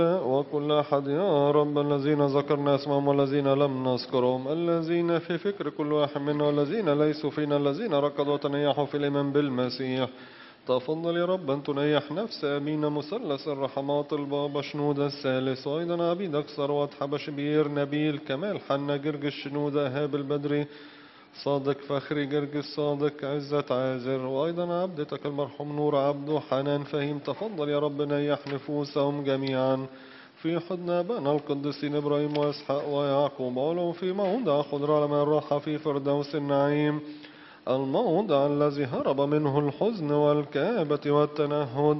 وكل أحد يا رب الذين ذكرنا اسمهم والذين لم نذكرهم، الذين في فكر كل واحد منا والذين ليسوا فينا، الذين ركضوا وتنيحوا في الإيمان بالمسيح. تفضل يا رب أن تنيح نفس أبينا مثلث الرحمات البابا شنودة الثالث، وأيضا عبيدك ثروت حبش بير نبيل كمال حنا جرجس شنودة هاب البدري صادق فخري جرجس صادق عزة عازر، وأيضا عبدتك المرحوم نور عبده حنان فهيم. تفضل يا رب نيح نفوسهم جميعا في حضن أبانا القديسين إبراهيم وإسحاق ويعقوب، ولو في موضع خضرة لمن راح في فردوس النعيم، الموضع الذي هرب منه الحزن والكآبة والتنهد.